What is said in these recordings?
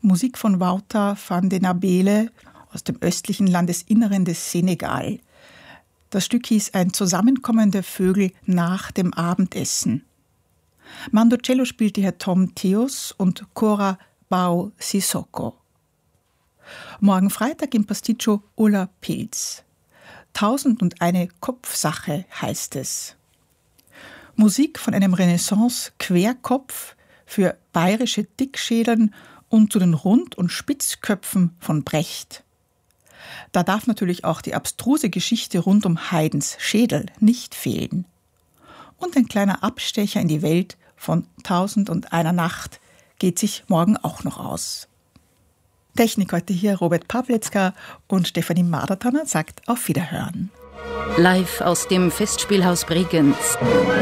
Musik von Wouter van den Abele aus dem östlichen Landesinneren des Senegal. Das Stück hieß Ein Zusammenkommen der Vögel nach dem Abendessen. Mandocello spielte Herr Tom Theos und Cora Bao Sissoko. Morgen Freitag im Pasticcio Ulla Pilz. 1001 Kopfsache heißt es. Musik von einem Renaissance-Querkopf für bayerische Dickschädeln und zu den Rund- und Spitzköpfen von Brecht. Da darf natürlich auch die abstruse Geschichte rund um Haydns Schädel nicht fehlen. Und ein kleiner Abstecher in die Welt von 1001 Nacht geht sich morgen auch noch aus. Technik heute hier Robert Pawlitzka und Stefanie Madertanner sagt auf Wiederhören. Live aus dem Festspielhaus Bregenz.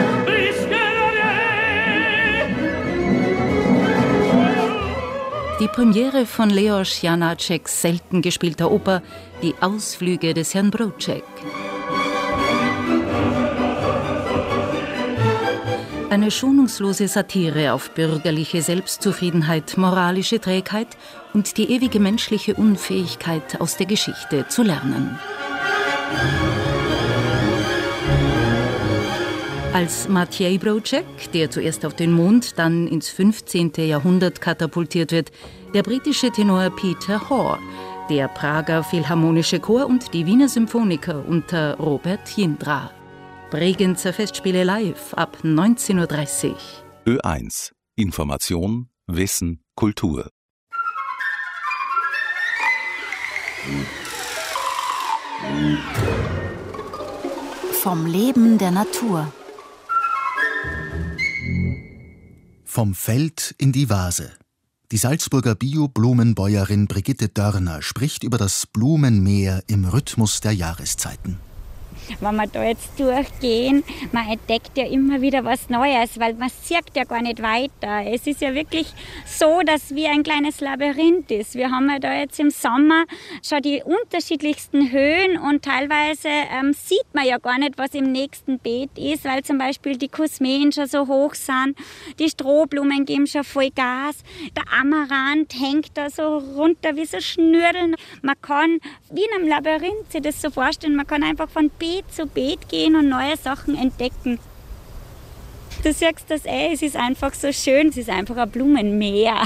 Die Premiere von Leos Janáčeks selten gespielter Oper Die Ausflüge des Herrn Broček. Eine schonungslose Satire auf bürgerliche Selbstzufriedenheit, moralische Trägheit und die ewige menschliche Unfähigkeit, aus der Geschichte zu lernen. Als Maciej Broček, der zuerst auf den Mond, dann ins 15. Jahrhundert katapultiert wird, der britische Tenor Peter Hoare, der Prager Philharmonische Chor und die Wiener Symphoniker unter Robert Jindra. Bregenzer Festspiele live ab 19:30 Uhr. Ö1. Information, Wissen, Kultur. Vom Leben der Natur. Vom Feld in die Vase. Die Salzburger Bio-Blumenbäuerin Brigitte Dörner spricht über das Blumenmeer im Rhythmus der Jahreszeiten. Wenn wir da jetzt durchgehen, man entdeckt ja immer wieder was Neues, weil man sieht ja gar nicht weiter. Es ist ja wirklich so, dass wie ein kleines Labyrinth ist. Wir haben ja da jetzt im Sommer schon die unterschiedlichsten Höhen und teilweise sieht man ja gar nicht, was im nächsten Beet ist, weil zum Beispiel die Kusmen schon so hoch sind, die Strohblumen geben schon voll Gas, der Amaranth hängt da so runter wie so Schnürdeln. Man kann wie in einem Labyrinth sich das so vorstellen, man kann einfach von Beet zu Beet gehen und neue Sachen entdecken. Du siehst das es ist einfach so schön, es ist einfach ein Blumenmeer.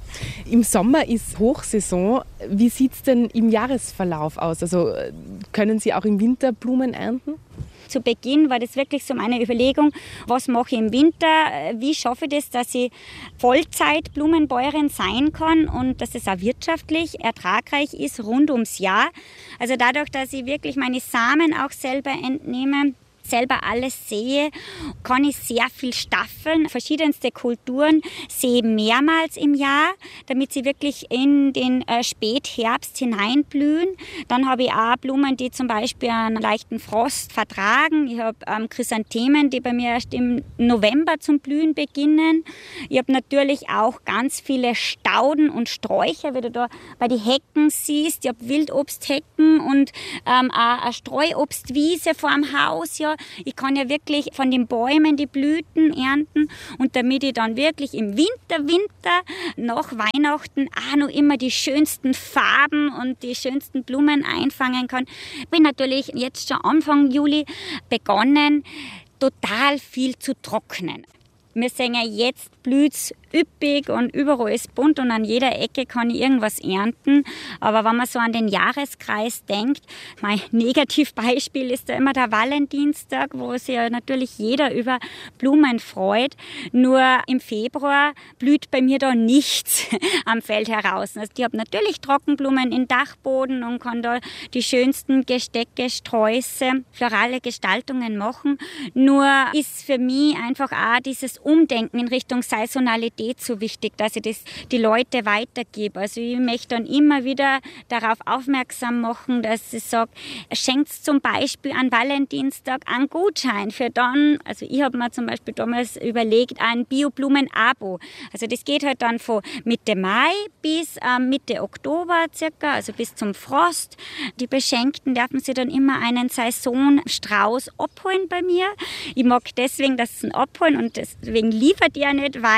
Im Sommer ist Hochsaison. Wie sieht es denn im Jahresverlauf aus? Also können Sie auch im Winter Blumen ernten? Zu Beginn war das wirklich so meine Überlegung, was mache ich im Winter, wie schaffe ich das, dass ich Vollzeit-Blumenbäuerin sein kann und dass es auch wirtschaftlich ertragreich ist rund ums Jahr. Also dadurch, dass ich wirklich meine Samen auch selber entnehme, selber alles sehe, kann ich sehr viel staffeln. Verschiedenste Kulturen sehe mehrmals im Jahr, damit sie wirklich in den Spätherbst hineinblühen. Dann habe ich auch Blumen, die zum Beispiel einen leichten Frost vertragen. Ich habe Chrysanthemen, die bei mir erst im November zum Blühen beginnen. Ich habe natürlich auch ganz viele Stauden und Sträucher, wie du da bei den Hecken siehst. Ich habe Wildobsthecken und auch eine Streuobstwiese vor dem Haus. Ja. Ich kann ja wirklich von den Bäumen die Blüten ernten und damit ich dann wirklich im Winter nach Weihnachten auch noch immer die schönsten Farben und die schönsten Blumen einfangen kann, bin natürlich jetzt schon Anfang Juli begonnen, total viel zu trocknen. Wir sehen ja, jetzt blüht es üppig und überall ist bunt und an jeder Ecke kann ich irgendwas ernten. Aber wenn man so an den Jahreskreis denkt, mein Negativbeispiel ist da immer der Valentinstag, wo sich ja natürlich jeder über Blumen freut. Nur im Februar blüht bei mir da nichts am Feld heraus. Also ich habe natürlich Trockenblumen im Dachboden und kann da die schönsten Gestecke, Sträuße, florale Gestaltungen machen. Nur ist für mich einfach auch dieses Umdenken in Richtung Saisonalität so wichtig, dass ich das die Leute weitergebe. Also ich möchte dann immer wieder darauf aufmerksam machen, dass ich sage, schenkt zum Beispiel an Valentinstag einen Gutschein für dann, also ich habe mir zum Beispiel damals überlegt, ein Bio-Blumen-Abo. Also das geht halt dann von Mitte Mai bis Mitte Oktober circa, also bis zum Frost. Die Beschenkten dürfen sich dann immer einen Saisonstrauß abholen bei mir. Ich mag deswegen das abholen und deswegen liefert ihr nicht, weil es ist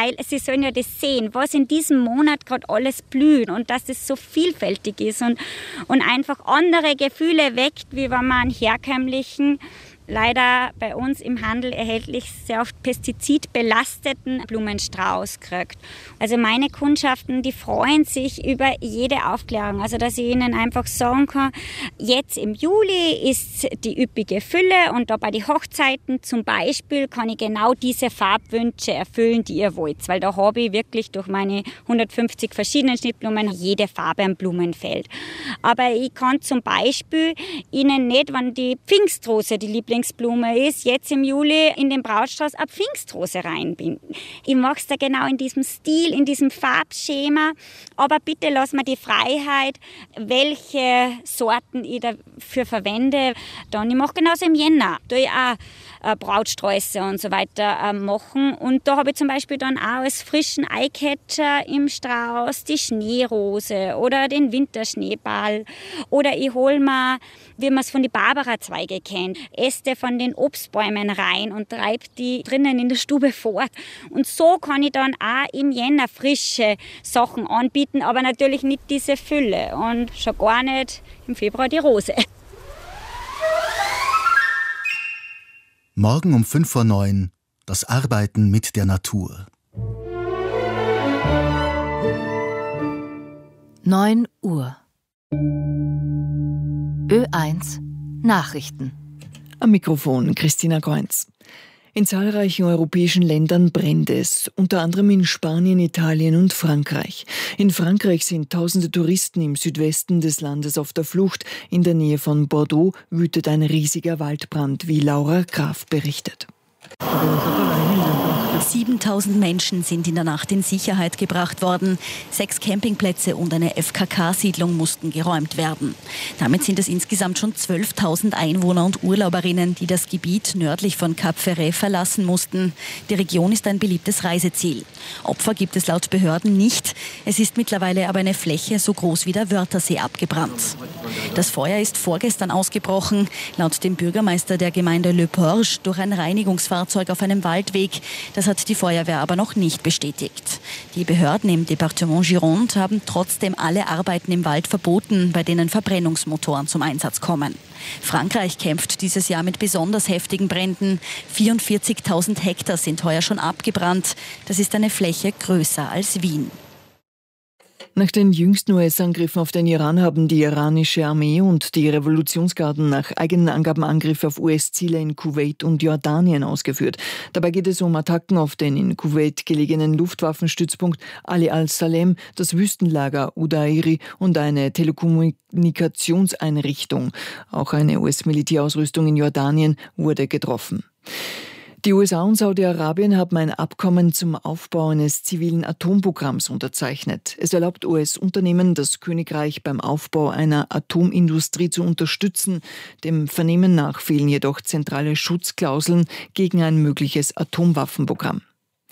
sollen ja das sehen, was in diesem Monat gerade alles blüht und dass es so vielfältig ist und einfach andere Gefühle weckt, wie wenn man einen herkömmlichen, leider bei uns im Handel erhältlich sehr oft pestizidbelasteten Blumenstrauß kriegt. Also meine Kundschaften, die freuen sich über jede Aufklärung. Also dass ich ihnen einfach sagen kann, jetzt im Juli ist die üppige Fülle und da bei den Hochzeiten zum Beispiel kann ich genau diese Farbwünsche erfüllen, die ihr wollt. Weil da habe ich wirklich durch meine 150 verschiedenen Schnittblumen jede Farbe am Blumenfeld. Aber ich kann zum Beispiel ihnen nicht, wenn die Pfingstrose die Lieblingsblume ist, jetzt im Juli in den Brautstrauß eine Pfingstrose reinbinden. Ich mache es da genau in diesem Stil, in diesem Farbschema, aber bitte lass mir die Freiheit, welche Sorten ich dafür verwende. Dann, ich mache genauso im Jänner, da ich auch Brautsträuße und so weiter machen. Und da habe ich zum Beispiel dann auch als frischen Eyecatcher im Strauß die Schneerose oder den Winterschneeball. Oder ich hole mir, wie man es von den Barbara-Zweige kennt, Äste von den Obstbäumen rein und treibe die drinnen in der Stube fort. Und so kann ich dann auch im Jänner frische Sachen anbieten, aber natürlich nicht diese Fülle und schon gar nicht im Februar die Rose. Morgen um 5:09 Uhr das Arbeiten mit der Natur. 9 Uhr. Ö1 Nachrichten. Am Mikrofon Christina Kreunz. In zahlreichen europäischen Ländern brennt es, unter anderem in Spanien, Italien und Frankreich. In Frankreich sind tausende Touristen im Südwesten des Landes auf der Flucht. In der Nähe von Bordeaux wütet ein riesiger Waldbrand, wie Laura Graf berichtet. 7.000 Menschen sind in der Nacht in Sicherheit gebracht worden. 6 Campingplätze und eine FKK-Siedlung mussten geräumt werden. Damit sind es insgesamt schon 12.000 Einwohner und Urlauberinnen, die das Gebiet nördlich von Cap Ferret verlassen mussten. Die Region ist ein beliebtes Reiseziel. Opfer gibt es laut Behörden nicht. Es ist mittlerweile aber eine Fläche so groß wie der Wörthersee abgebrannt. Das Feuer ist vorgestern ausgebrochen. Laut dem Bürgermeister der Gemeinde Le Porge durch ein Reinigungsfahrzeug auf einem Waldweg. Das hat die Feuerwehr aber noch nicht bestätigt. Die Behörden im Departement Gironde haben trotzdem alle Arbeiten im Wald verboten, bei denen Verbrennungsmotoren zum Einsatz kommen. Frankreich kämpft dieses Jahr mit besonders heftigen Bränden. 44.000 Hektar sind heuer schon abgebrannt. Das ist eine Fläche größer als Wien. Nach den jüngsten US-Angriffen auf den Iran haben die iranische Armee und die Revolutionsgarden nach eigenen Angaben Angriffe auf US-Ziele in Kuwait und Jordanien ausgeführt. Dabei geht es um Attacken auf den in Kuwait gelegenen Luftwaffenstützpunkt Ali al-Salem, das Wüstenlager Udairi und eine Telekommunikationseinrichtung. Auch eine US-Militärausrüstung in Jordanien wurde getroffen. Die USA und Saudi-Arabien haben ein Abkommen zum Aufbau eines zivilen Atomprogramms unterzeichnet. Es erlaubt US-Unternehmen, das Königreich beim Aufbau einer Atomindustrie zu unterstützen. Dem Vernehmen nach fehlen jedoch zentrale Schutzklauseln gegen ein mögliches Atomwaffenprogramm.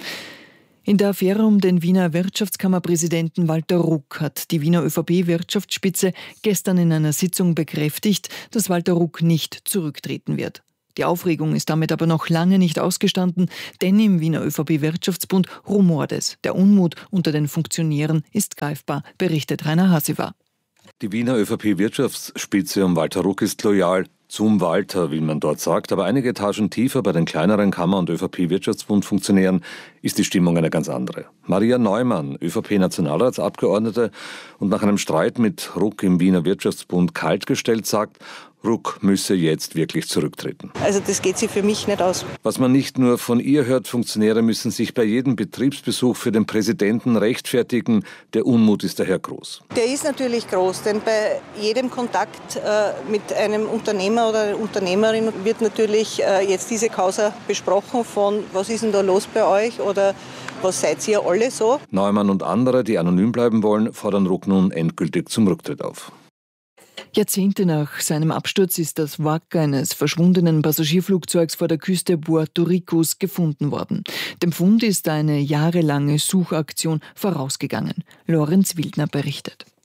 In der Affäre um den Wiener Wirtschaftskammerpräsidenten Walter Ruck hat die Wiener ÖVP-Wirtschaftsspitze gestern in einer Sitzung bekräftigt, dass Walter Ruck nicht zurücktreten wird. Die Aufregung ist damit aber noch lange nicht ausgestanden, denn im Wiener ÖVP-Wirtschaftsbund rumort es. Der Unmut unter den Funktionären ist greifbar, berichtet Rainer Hasiwa. Die Wiener ÖVP-Wirtschaftsspitze um Walter Ruck ist loyal. Zum Walter, wie man dort sagt, aber einige Etagen tiefer bei den kleineren Kammer- und ÖVP-Wirtschaftsbund-Funktionären ist die Stimmung eine ganz andere. Maria Neumann, ÖVP-Nationalratsabgeordnete und nach einem Streit mit Ruck im Wiener Wirtschaftsbund kaltgestellt, sagt, Ruck müsse jetzt wirklich zurücktreten. Also das geht sich für mich nicht aus. Was man nicht nur von ihr hört, Funktionäre müssen sich bei jedem Betriebsbesuch für den Präsidenten rechtfertigen. Der Unmut ist daher groß. Der ist natürlich groß, denn bei jedem Kontakt mit einem Unternehmer oder einer Unternehmerin wird natürlich jetzt diese Causa besprochen von, was ist denn da los bei euch oder was seid ihr alle so? Neumann und andere, die anonym bleiben wollen, fordern Ruck nun endgültig zum Rücktritt auf. Jahrzehnte nach seinem Absturz ist das Wrack eines verschwundenen Passagierflugzeugs vor der Küste Puerto Ricos gefunden worden. Dem Fund ist eine jahrelange Suchaktion vorausgegangen. Lorenz Wildner berichtet.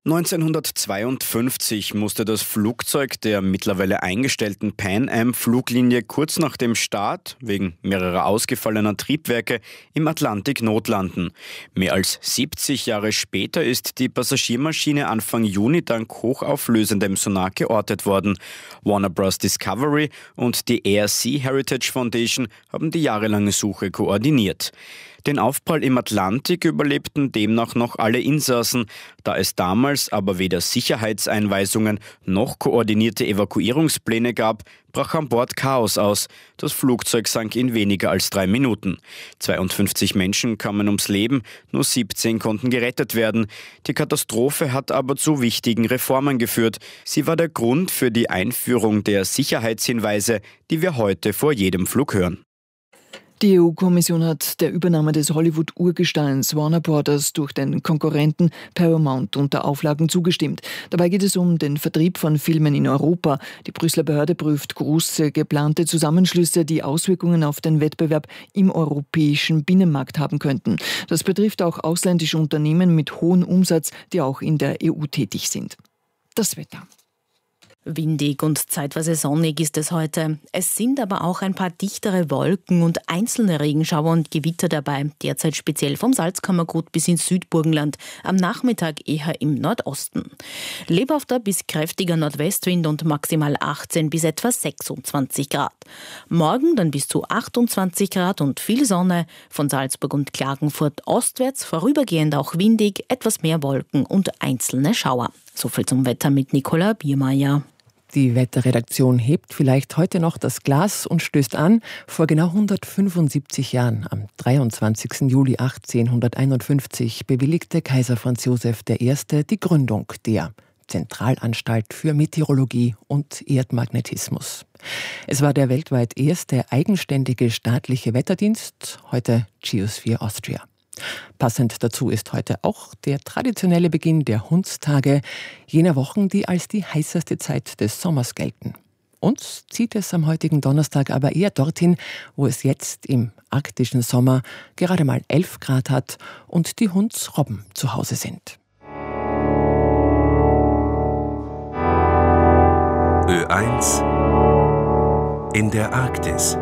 1952 musste das Flugzeug der mittlerweile eingestellten Pan Am-Fluglinie kurz nach dem Start, wegen mehrerer ausgefallener Triebwerke, im Atlantik notlanden. Mehr als 70 Jahre später ist die Passagiermaschine Anfang Juni dank hochauflösendem Sonar geortet worden. Warner Bros. Discovery und die Air Sea Heritage Foundation haben die jahrelange Suche koordiniert. Den Aufprall im Atlantik überlebten demnach noch alle Insassen. Da es damals aber weder Sicherheitseinweisungen noch koordinierte Evakuierungspläne gab, brach an Bord Chaos aus. Das Flugzeug sank in weniger als 3 Minuten. 52 Menschen kamen ums Leben, nur 17 konnten gerettet werden. Die Katastrophe hat aber zu wichtigen Reformen geführt. Sie war der Grund für die Einführung der Sicherheitshinweise, die wir heute vor jedem Flug hören. Die EU-Kommission hat der Übernahme des Hollywood-Urgesteins Warner Bros. Durch den Konkurrenten Paramount unter Auflagen zugestimmt. Dabei geht es um den Vertrieb von Filmen in Europa. Die Brüsseler Behörde prüft große geplante Zusammenschlüsse, die Auswirkungen auf den Wettbewerb im europäischen Binnenmarkt haben könnten. Das betrifft auch ausländische Unternehmen mit hohem Umsatz, die auch in der EU tätig sind. Das Wetter. Windig und zeitweise sonnig ist es heute. Es sind aber auch ein paar dichtere Wolken und einzelne Regenschauer und Gewitter dabei, derzeit speziell vom Salzkammergut bis ins Südburgenland, am Nachmittag eher im Nordosten. Lebhafter bis kräftiger Nordwestwind und maximal 18 bis etwa 26 Grad. Morgen dann bis zu 28 Grad und viel Sonne, von Salzburg und Klagenfurt ostwärts vorübergehend auch windig, etwas mehr Wolken und einzelne Schauer. Soviel zum Wetter mit Nicola Biermeier. Die Wetterredaktion hebt vielleicht heute noch das Glas und stößt an. Vor genau 175 Jahren, am 23. Juli 1851, bewilligte Kaiser Franz Josef I. die Gründung der Zentralanstalt für Meteorologie und Erdmagnetismus. Es war der weltweit erste eigenständige staatliche Wetterdienst, heute Geosphere Austria. Passend dazu ist heute auch der traditionelle Beginn der Hundstage, jener Wochen, die als die heißeste Zeit des Sommers gelten. Uns zieht es am heutigen Donnerstag aber eher dorthin, wo es jetzt im arktischen Sommer gerade mal 11 Grad hat und die Hundsrobben zu Hause sind. Ö1 in der Arktis.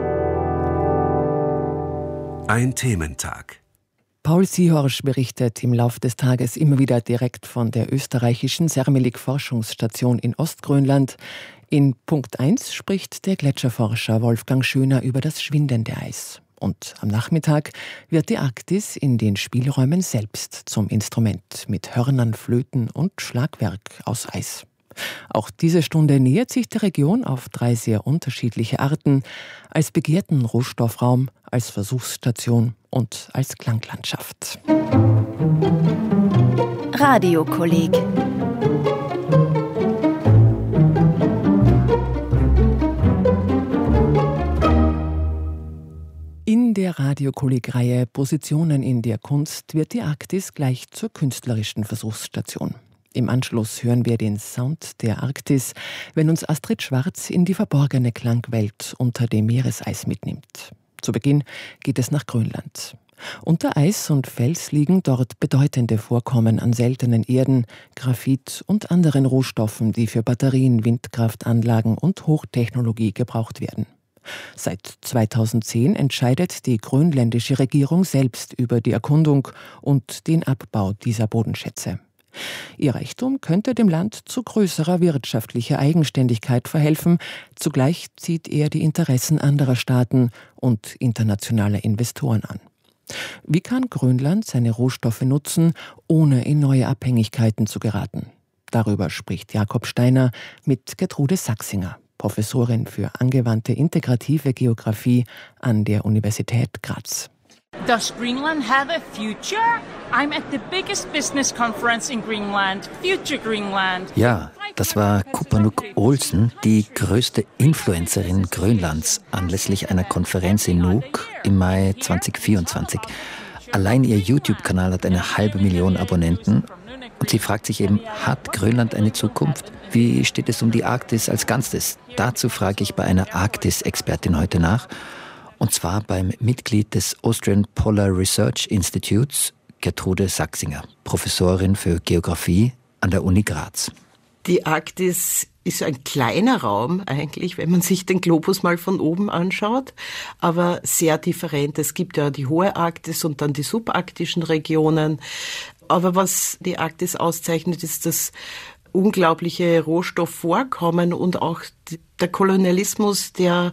Ein Thementag. Paul Siehorsch berichtet im Lauf des Tages immer wieder direkt von der österreichischen Sermelik-Forschungsstation in Ostgrönland. In Punkt 1 spricht der Gletscherforscher Wolfgang Schöner über das schwindende Eis. Und am Nachmittag wird die Arktis in den Spielräumen selbst zum Instrument mit Hörnern, Flöten und Schlagwerk aus Eis. Auch diese Stunde nähert sich der Region auf 3 sehr unterschiedliche Arten, als begehrten Rohstoffraum, als Versuchsstation und als Klanglandschaft. Radiokolleg. In der Radiokolleg-Reihe Positionen in der Kunst wird die Arktis gleich zur künstlerischen Versuchsstation. Im Anschluss hören wir den Sound der Arktis, wenn uns Astrid Schwarz in die verborgene Klangwelt unter dem Meereseis mitnimmt. Zu Beginn geht es nach Grönland. Unter Eis und Fels liegen dort bedeutende Vorkommen an seltenen Erden, Graphit und anderen Rohstoffen, die für Batterien, Windkraftanlagen und Hochtechnologie gebraucht werden. Seit 2010 entscheidet die grönländische Regierung selbst über die Erkundung und den Abbau dieser Bodenschätze. Ihr Reichtum könnte dem Land zu größerer wirtschaftlicher Eigenständigkeit verhelfen. Zugleich zieht er die Interessen anderer Staaten und internationaler Investoren an. Wie kann Grönland seine Rohstoffe nutzen, ohne in neue Abhängigkeiten zu geraten? Darüber spricht Jakob Steiner mit Gertrude Sachsinger, Professorin für angewandte integrative Geographie an der Universität Graz. Does Greenland have a future? I'm at the biggest business conference in Greenland, Future Greenland. Ja, das war Kupanuk Olsen, die größte Influencerin Grönlands, anlässlich einer Konferenz in Nuuk im Mai 2024. Allein ihr YouTube-Kanal hat 500.000 Abonnenten. Und sie fragt sich eben, hat Grönland eine Zukunft? Wie steht es um die Arktis als Ganzes? Dazu frage ich bei einer Arktis-Expertin heute nach. Und zwar beim Mitglied des Austrian Polar Research Institutes, Gertrude Sachsinger, Professorin für Geographie an der Uni Graz. Die Arktis ist ein kleiner Raum eigentlich, wenn man sich den Globus mal von oben anschaut, aber sehr different. Es gibt ja die hohe Arktis und dann die subarktischen Regionen. Aber was die Arktis auszeichnet, ist das unglaubliche Rohstoffvorkommen und auch der Kolonialismus, der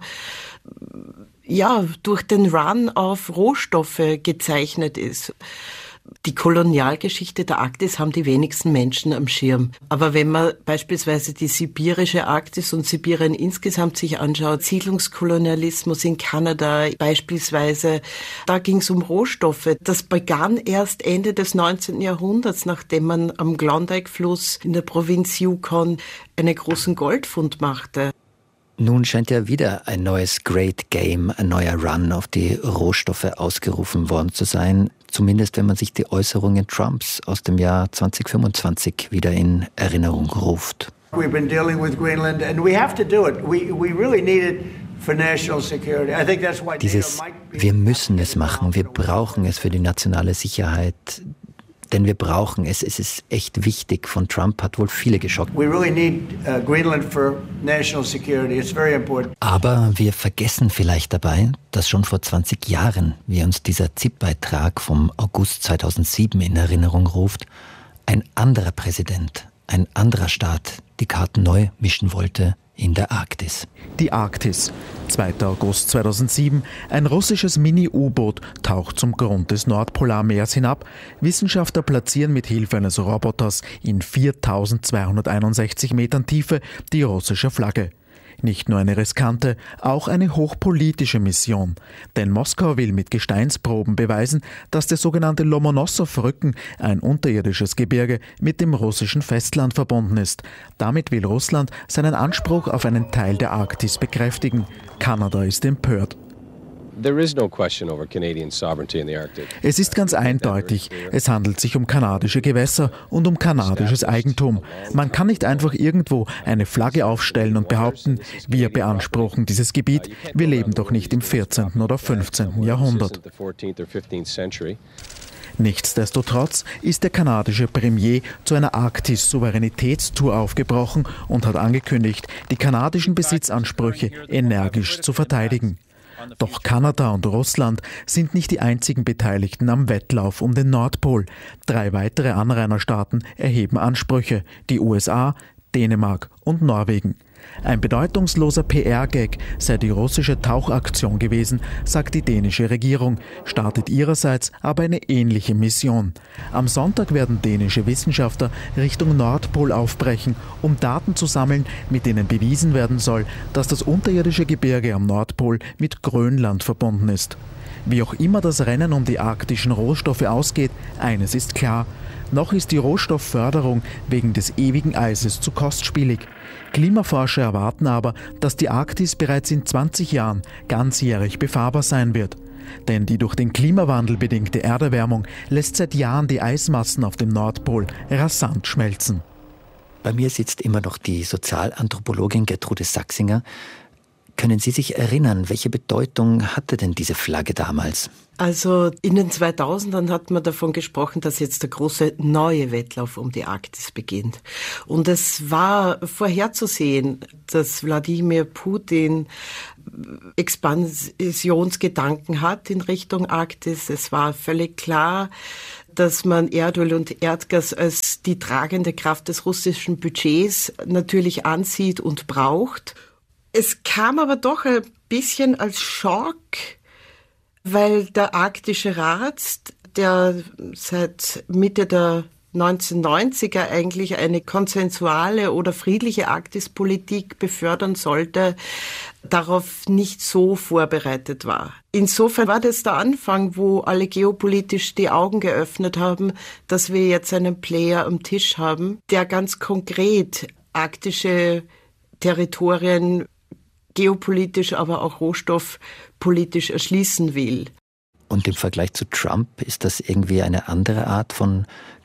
durch den Run auf Rohstoffe gezeichnet ist. Die Kolonialgeschichte der Arktis haben die wenigsten Menschen am Schirm. Aber wenn man beispielsweise die sibirische Arktis und Sibirien insgesamt sich anschaut, Siedlungskolonialismus in Kanada beispielsweise, da ging es um Rohstoffe. Das begann erst Ende des 19. Jahrhunderts, nachdem man am Klondike-Fluss in der Provinz Yukon einen großen Goldfund machte. Nun scheint ja wieder ein neues Great Game, ein neuer Run auf die Rohstoffe ausgerufen worden zu sein. Zumindest wenn man sich die Äußerungen Trumps aus dem Jahr 2025 wieder in Erinnerung ruft. We've been dealing with Greenland and we have to do it. We really need it for national security. I think that's why wir müssen es machen, wir brauchen es für die nationale Sicherheit. Denn wir brauchen es. Es ist echt wichtig. Von Trump hat wohl viele geschockt. We really need Greenland for national security. It's very important. Aber wir vergessen vielleicht dabei, dass schon vor 20 Jahren, wie uns dieser ZIP-Beitrag vom August 2007 in Erinnerung ruft, ein anderer Präsident, ein anderer Staat die Karten neu mischen wollte in der Arktis. Die Arktis. 2. August 2007. Ein russisches Mini-U-Boot taucht zum Grund des Nordpolarmeers hinab. Wissenschaftler platzieren mit Hilfe eines Roboters in 4.261 Metern Tiefe die russische Flagge. Nicht nur eine riskante, auch eine hochpolitische Mission. Denn Moskau will mit Gesteinsproben beweisen, dass der sogenannte Lomonossow-Rücken, ein unterirdisches Gebirge, mit dem russischen Festland verbunden ist. Damit will Russland seinen Anspruch auf einen Teil der Arktis bekräftigen. Kanada ist empört. Es ist ganz eindeutig, es handelt sich um kanadische Gewässer und um kanadisches Eigentum. Man kann nicht einfach irgendwo eine Flagge aufstellen und behaupten, wir beanspruchen dieses Gebiet, wir leben doch nicht im 14. oder 15. Jahrhundert. Nichtsdestotrotz ist der kanadische Premier zu einer Arktis-Souveränitätstour aufgebrochen und hat angekündigt, die kanadischen Besitzansprüche energisch zu verteidigen. Doch Kanada und Russland sind nicht die einzigen Beteiligten am Wettlauf um den Nordpol. 3 weitere Anrainerstaaten erheben Ansprüche, die USA, Dänemark und Norwegen. Ein bedeutungsloser PR-Gag sei die russische Tauchaktion gewesen, sagt die dänische Regierung, startet ihrerseits aber eine ähnliche Mission. Am Sonntag werden dänische Wissenschaftler Richtung Nordpol aufbrechen, um Daten zu sammeln, mit denen bewiesen werden soll, dass das unterirdische Gebirge am Nordpol mit Grönland verbunden ist. Wie auch immer das Rennen um die arktischen Rohstoffe ausgeht, eines ist klar: Noch ist die Rohstoffförderung wegen des ewigen Eises zu kostspielig. Klimaforscher erwarten aber, dass die Arktis bereits in 20 Jahren ganzjährig befahrbar sein wird. Denn die durch den Klimawandel bedingte Erderwärmung lässt seit Jahren die Eismassen auf dem Nordpol rasant schmelzen. Bei mir sitzt immer noch die Sozialanthropologin Gertrude Sachsinger. Können Sie sich erinnern, welche Bedeutung hatte denn diese Flagge damals? Also in den 2000ern hat man davon gesprochen, dass jetzt der große neue Wettlauf um die Arktis beginnt. Und es war vorherzusehen, dass Wladimir Putin Expansionsgedanken hat in Richtung Arktis. Es war völlig klar, dass man Erdöl und Erdgas als die tragende Kraft des russischen Budgets natürlich ansieht und braucht. Es kam aber doch ein bisschen als Schock, weil der Arktische Rat, der seit Mitte der 1990er eigentlich eine konsensuale oder friedliche Arktispolitik befördern sollte, darauf nicht so vorbereitet war. Insofern war das der Anfang, wo alle geopolitisch die Augen geöffnet haben, dass wir jetzt einen Player am Tisch haben, der ganz konkret arktische Territorien geopolitisch, aber auch rohstoffpolitisch erschließen will. Und im Vergleich zu Trump ist das irgendwie eine andere Art von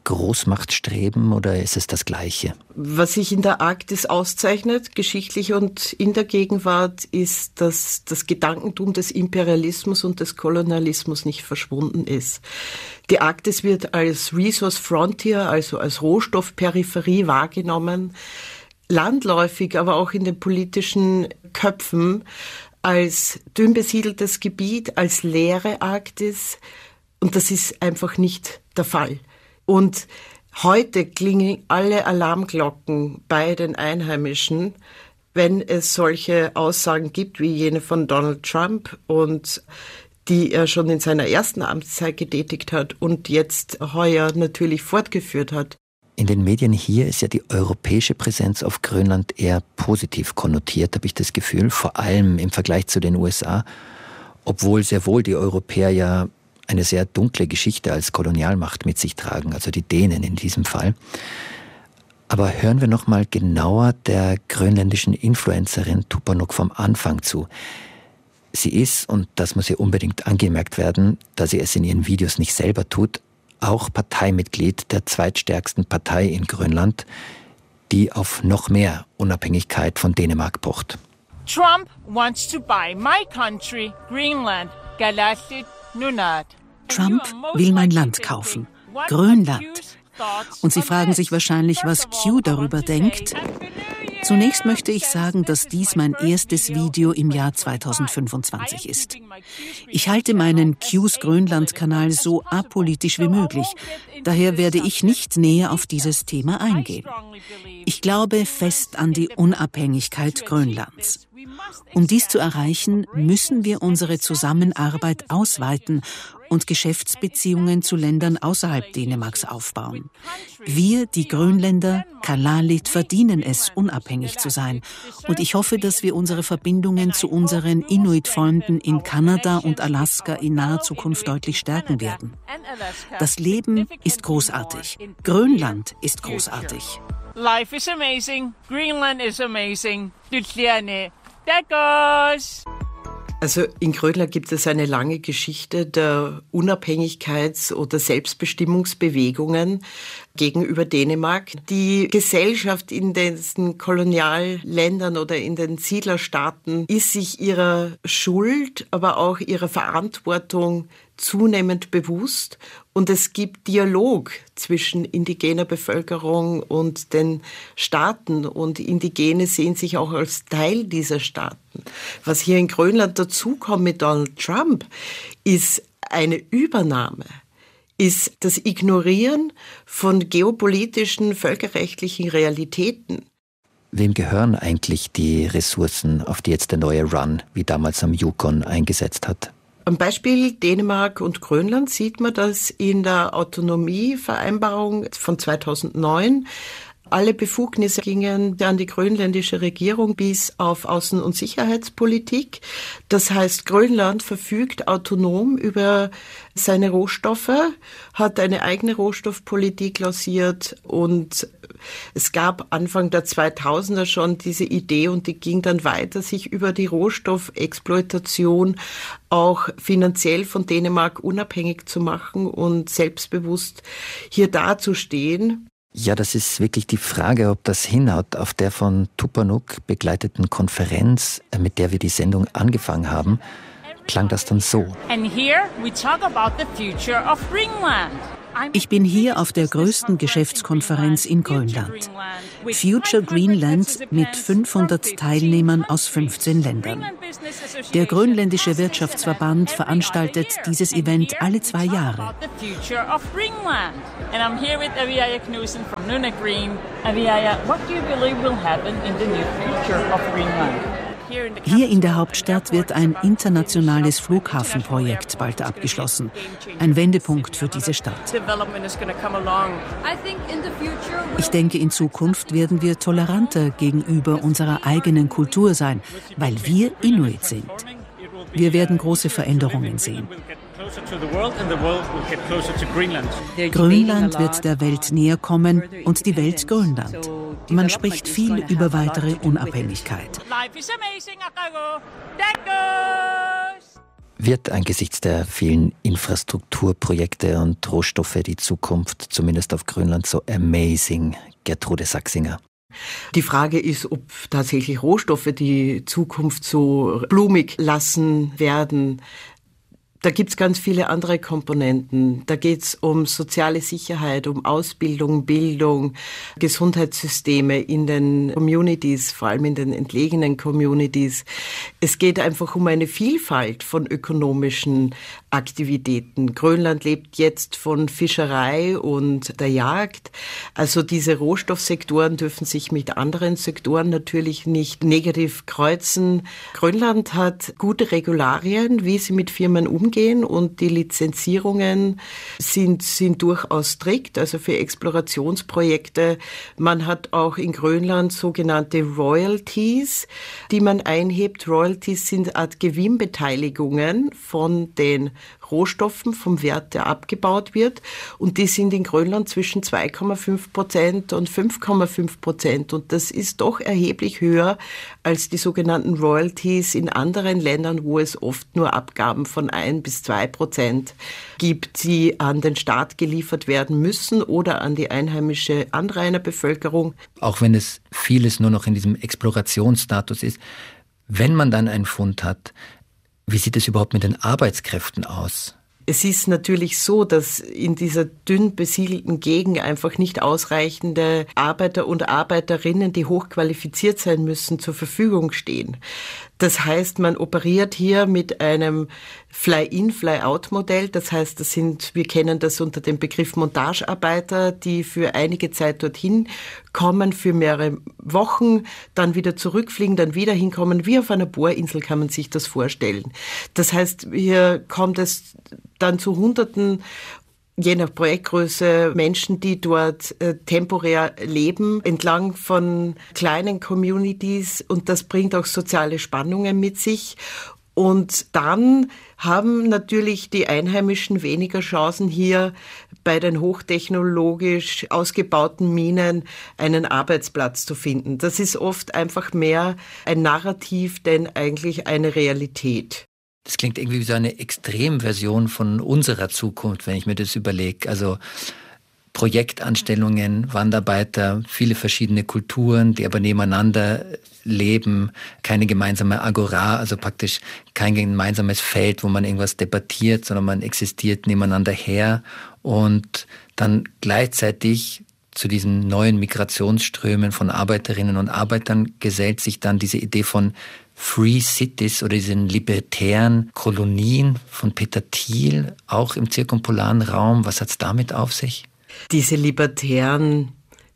Großmachtstreben oder ist es das Gleiche? Was sich in der Arktis auszeichnet, geschichtlich und in der Gegenwart, ist, dass das Gedankentum des Imperialismus und des Kolonialismus nicht verschwunden ist. Die Arktis wird als Resource Frontier, also als Rohstoffperipherie wahrgenommen, landläufig, aber auch in den politischen Köpfen als dünn besiedeltes Gebiet, als leere Arktis. Und das ist einfach nicht der Fall. Und heute klingen alle Alarmglocken bei den Einheimischen, wenn es solche Aussagen gibt wie jene von Donald Trump und die er schon in seiner ersten Amtszeit getätigt hat und jetzt heuer natürlich fortgeführt hat. In den Medien hier ist ja die europäische Präsenz auf Grönland eher positiv konnotiert, habe ich das Gefühl, vor allem im Vergleich zu den USA, obwohl sehr wohl die Europäer ja eine sehr dunkle Geschichte als Kolonialmacht mit sich tragen, also die Dänen in diesem Fall. Aber hören wir noch mal genauer der grönländischen Influencerin Tupanuk vom Anfang zu. Sie ist, und das muss ihr unbedingt angemerkt werden, da sie es in ihren Videos nicht selber tut, auch Parteimitglied der zweitstärksten Partei in Grönland, die auf noch mehr Unabhängigkeit von Dänemark pocht. Trump wants to buy my country, Greenland. Trump will mein Land kaufen, Grönland. Und Sie fragen sich wahrscheinlich, was Q darüber denkt. Zunächst möchte ich sagen, dass dies mein erstes Video im Jahr 2025 ist. Ich halte meinen Q's Grönland-Kanal so apolitisch wie möglich. Daher werde ich nicht näher auf dieses Thema eingehen. Ich glaube fest an die Unabhängigkeit Grönlands. Um dies zu erreichen, müssen wir unsere Zusammenarbeit ausweiten und Geschäftsbeziehungen zu Ländern außerhalb Dänemarks aufbauen. Wir, die Grönländer, Kalalit, verdienen es, unabhängig zu sein. Und ich hoffe, dass wir unsere Verbindungen zu unseren Inuit-Freunden in Kanada und Alaska in naher Zukunft deutlich stärken werden. Das Leben ist großartig. Grönland ist großartig. Life is amazing. Greenland is amazing. Also in Grönland gibt es eine lange Geschichte der Unabhängigkeits- oder Selbstbestimmungsbewegungen gegenüber Dänemark. Die Gesellschaft in diesen Kolonialländern oder in den Siedlerstaaten ist sich ihrer Schuld, aber auch ihrer Verantwortung zunehmend bewusst. Und es gibt Dialog zwischen indigener Bevölkerung und den Staaten. Und Indigene sehen sich auch als Teil dieser Staaten. Was hier in Grönland dazukommt mit Donald Trump, ist eine Übernahme, ist das Ignorieren von geopolitischen, völkerrechtlichen Realitäten. Wem gehören eigentlich die Ressourcen, auf die jetzt der neue Run, wie damals am Yukon, eingesetzt hat? Am Beispiel Dänemark und Grönland sieht man, dass in der Autonomievereinbarung von 2009 alle Befugnisse gingen an die grönländische Regierung bis auf Außen- und Sicherheitspolitik. Das heißt, Grönland verfügt autonom über seine Rohstoffe, hat eine eigene Rohstoffpolitik lanciert und es gab Anfang der 2000er schon diese Idee und die ging dann weiter, sich über die Rohstoffexploitation auch finanziell von Dänemark unabhängig zu machen und selbstbewusst hier dazustehen. Ja, das ist wirklich die Frage, ob das hinhaut. Auf der von Tupanuk begleiteten Konferenz, mit der wir die Sendung angefangen haben, klang das dann so. And here we talk about the future of Greenland. Ich bin hier auf der größten Geschäftskonferenz in Grönland. Future Greenland mit 500 Teilnehmern aus 15 Ländern. Der grönländische Wirtschaftsverband veranstaltet dieses Event alle 2 Jahre. Hier in der Hauptstadt wird ein internationales Flughafenprojekt bald abgeschlossen. Ein Wendepunkt für diese Stadt. Ich denke, in Zukunft werden wir toleranter gegenüber unserer eigenen Kultur sein, weil wir Inuit sind. Wir werden große Veränderungen sehen. Grönland wird der Welt näher kommen und die Welt Grönland. Man spricht viel über weitere Unabhängigkeit. Wird angesichts der vielen Infrastrukturprojekte und Rohstoffe die Zukunft zumindest auf Grönland so amazing, Gertrude Sachsinger? Die Frage ist, ob tatsächlich Rohstoffe die Zukunft so blumig lassen werden. Da gibt's ganz viele andere Komponenten. Da geht's um soziale Sicherheit, um Ausbildung, Bildung, Gesundheitssysteme in den Communities, vor allem in den entlegenen Communities. Es geht einfach um eine Vielfalt von ökonomischen Aktivitäten. Grönland lebt jetzt von Fischerei und der Jagd. Also diese Rohstoffsektoren dürfen sich mit anderen Sektoren natürlich nicht negativ kreuzen. Grönland hat gute Regularien, wie sie mit Firmen umgehen, und die Lizenzierungen sind durchaus strikt, also für Explorationsprojekte. Man hat auch in Grönland sogenannte Royalties, die man einhebt. Royalties sind eine Art Gewinnbeteiligungen von den Rohstoffen, vom Wert, der abgebaut wird. Und die sind in Grönland zwischen 2,5% und 5,5%. Und das ist doch erheblich höher als die sogenannten Royalties in anderen Ländern, wo es oft nur Abgaben von 1-2% gibt, die an den Staat geliefert werden müssen oder an die einheimische Anrainerbevölkerung. Auch wenn es vieles nur noch in diesem Explorationsstatus ist, wenn man dann einen Fund hat, wie sieht es überhaupt mit den Arbeitskräften aus? Es ist natürlich so, dass in dieser dünn besiedelten Gegend einfach nicht ausreichende Arbeiter und Arbeiterinnen, die hochqualifiziert sein müssen, zur Verfügung stehen. Das heißt, man operiert hier mit einem Fly-in, Fly-out-Modell. Das heißt, wir kennen das unter dem Begriff Montagearbeiter, die für einige Zeit dorthin kommen, für mehrere Wochen, dann wieder zurückfliegen, dann wieder hinkommen. Wie auf einer Bohrinsel kann man sich das vorstellen. Das heißt, hier kommt es dann zu Hunderten, je nach Projektgröße, Menschen, die dort temporär leben, entlang von kleinen Communities, und das bringt auch soziale Spannungen mit sich. Und dann haben natürlich die Einheimischen weniger Chancen, hier bei den hochtechnologisch ausgebauten Minen einen Arbeitsplatz zu finden. Das ist oft einfach mehr ein Narrativ, denn eigentlich eine Realität. Das klingt irgendwie wie so eine Extremversion von unserer Zukunft, wenn ich mir das überlege. Also Projektanstellungen, Wandarbeiter, viele verschiedene Kulturen, die aber nebeneinander leben, keine gemeinsame Agora, also praktisch kein gemeinsames Feld, wo man irgendwas debattiert, sondern man existiert nebeneinander her, und dann gleichzeitig zu diesen neuen Migrationsströmen von Arbeiterinnen und Arbeitern gesellt sich dann diese Idee von Free Cities oder diesen libertären Kolonien von Peter Thiel, auch im zirkumpolaren Raum. Was hat's damit auf sich? Diese libertären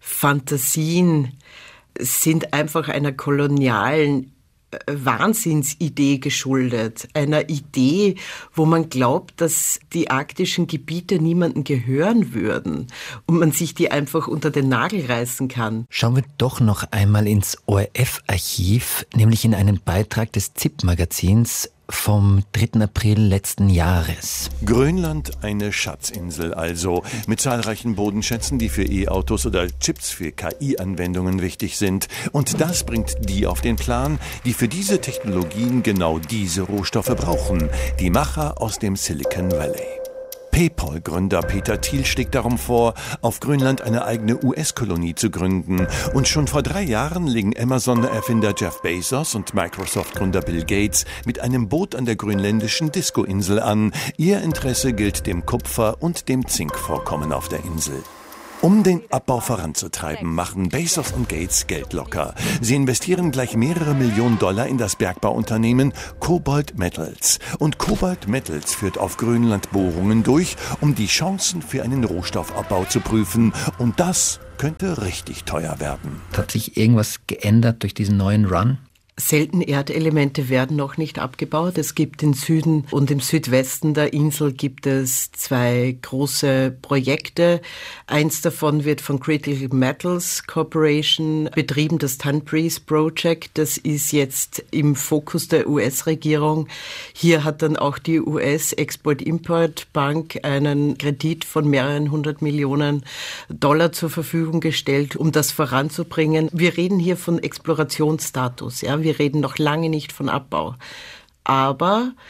Fantasien sind einfach einer kolonialen Wahnsinnsidee geschuldet. Einer Idee, wo man glaubt, dass die arktischen Gebiete niemandem gehören würden und man sich die einfach unter den Nagel reißen kann. Schauen wir doch noch einmal ins ORF-Archiv, nämlich in einen Beitrag des ZIP-Magazins vom 3. April letzten Jahres. Grönland, eine Schatzinsel also, mit zahlreichen Bodenschätzen, die für E-Autos oder Chips für KI-Anwendungen wichtig sind. Und das bringt die auf den Plan, die für diese Technologien genau diese Rohstoffe brauchen. Die Macher aus dem Silicon Valley. PayPal-Gründer Peter Thiel schlägt darum vor, auf Grönland eine eigene US-Kolonie zu gründen. Und schon vor 3 Jahren legen Amazon-Erfinder Jeff Bezos und Microsoft-Gründer Bill Gates mit einem Boot an der grönländischen Disco-Insel an. Ihr Interesse gilt dem Kupfer- und dem Zinkvorkommen auf der Insel. Um den Abbau voranzutreiben, machen Bezos und Gates Geld locker. Sie investieren gleich mehrere Millionen $, in das Bergbauunternehmen Cobalt Metals. Und Cobalt Metals führt auf Grönland Bohrungen durch, um die Chancen für einen Rohstoffabbau zu prüfen. Und das könnte richtig teuer werden. Hat sich irgendwas geändert durch diesen neuen Run? Seltene Erdelemente werden noch nicht abgebaut. Es gibt im Süden und im Südwesten der Insel gibt es 2 große Projekte. Eins davon wird von Critical Metals Corporation betrieben, das Tanbreeze Project. Das ist jetzt im Fokus der US-Regierung. Hier hat dann auch die US Export-Import Bank einen Kredit von mehreren 100 Millionen $ zur Verfügung gestellt, um das voranzubringen. Wir reden hier von Explorationsstatus, ja. Wir reden noch lange nicht von Abbau. Aber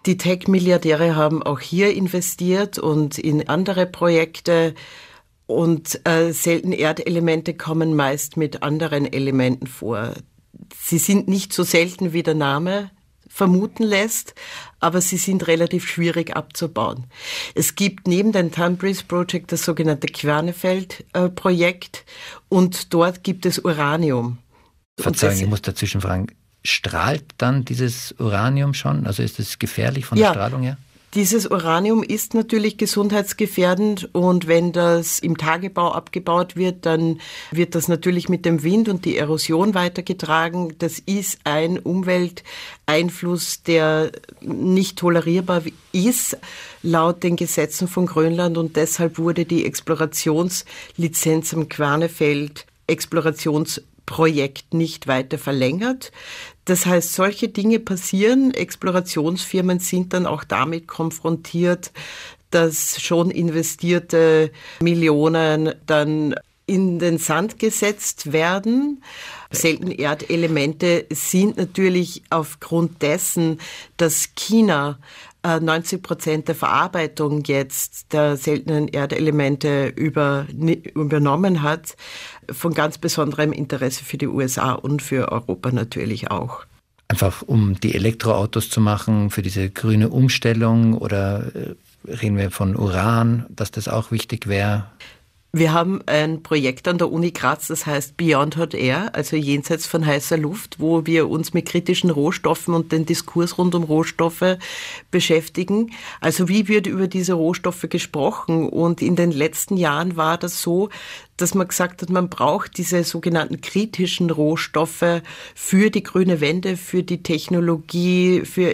Die Tech-Milliardäre haben auch hier investiert und in andere Projekte. Und seltene Erdelemente kommen meist mit anderen Elementen vor. Sie sind nicht so selten, wie der Name vermuten lässt, aber sie sind relativ schwierig abzubauen. Es gibt neben dem Tanbreeze Project das sogenannte Quernefeld-Projekt und dort gibt es Uranium. Verzeihung, ich muss dazwischen fragen, strahlt dann dieses Uranium schon? Also ist es gefährlich von der Strahlung her? Dieses Uranium ist natürlich gesundheitsgefährdend und wenn das im Tagebau abgebaut wird, dann wird das natürlich mit dem Wind und die Erosion weitergetragen. Das ist ein Umwelteinfluss, der nicht tolerierbar ist laut den Gesetzen von Grönland und deshalb wurde die Explorationslizenz am Quernefeld Explorationsprojekt nicht weiter verlängert. Das heißt, solche Dinge passieren. Explorationsfirmen sind dann auch damit konfrontiert, dass schon investierte Millionen dann in den Sand gesetzt werden. Seltene Erdelemente sind natürlich aufgrund dessen, dass China 90% der Verarbeitung jetzt der seltenen Erdelemente übernommen hat, von ganz besonderem Interesse für die USA und für Europa natürlich auch. Einfach um die Elektroautos zu machen, für diese grüne Umstellung oder reden wir von Uran, dass das auch wichtig wäre? Wir haben ein Projekt an der Uni Graz, das heißt Beyond Hot Air, also jenseits von heißer Luft, wo wir uns mit kritischen Rohstoffen und den Diskurs rund um Rohstoffe beschäftigen. Also wie wird über diese Rohstoffe gesprochen? Und in den letzten Jahren war das so, dass man gesagt hat, man braucht diese sogenannten kritischen Rohstoffe für die grüne Wende, für die Technologie, für